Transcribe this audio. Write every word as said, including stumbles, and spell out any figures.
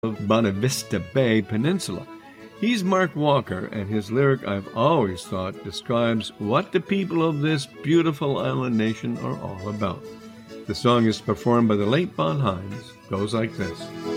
of Bonavista Bay Peninsula. He's Mark Walker, and his lyric, I've always thought, describes what the people of this beautiful island nation are all about. The song is performed by the late Bon Hines. Goes like this.